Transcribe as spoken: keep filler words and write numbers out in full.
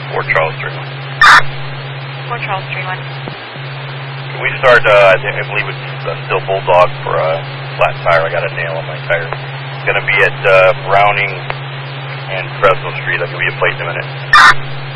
Fort Charles three one. Fort Charles three one. Can we start, uh, I, think, I believe it's uh, still Bulldog for a uh, flat tire. I got a nail on my tire. It's going to be at uh, Browning and Fresno Street. I'll give you a plate in a minute.